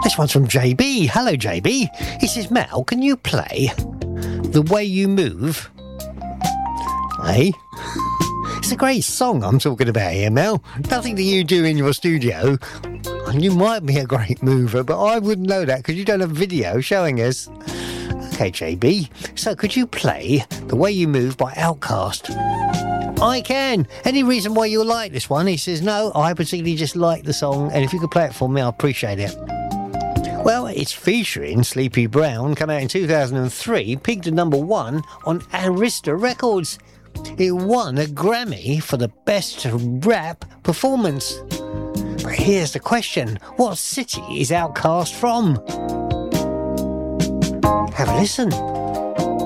This one's from JB. Hello, JB. He says, Mel, can you play The Way You Move? Hey? It's a great song I'm talking about here, Mel. Nothing that you do in your studio. And you might be a great mover, but I wouldn't know that because you don't have video showing us. Okay, JB. So could you play The Way You Move by Outkast? I can. Any reason why you like this one? He says, no, I particularly just like the song, and if you could play it for me, I'd appreciate it. Well, it's featuring Sleepy Brown, come out in 2003, peaked at number 1 on Arista Records. It won a Grammy for the best rap performance. But here's the question, what city is Outkast from? Have a listen.